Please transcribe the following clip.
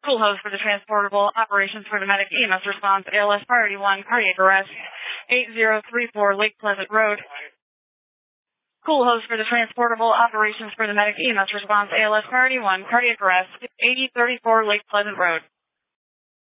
Cool hose for the transportable operations for the medic EMS response. ALS priority 1, cardiac arrest, 8034 Lake Pleasant Road. Cool hose for the transportable operations for the medic EMS response. ALS priority 1, cardiac arrest, 8034 Lake Pleasant Road.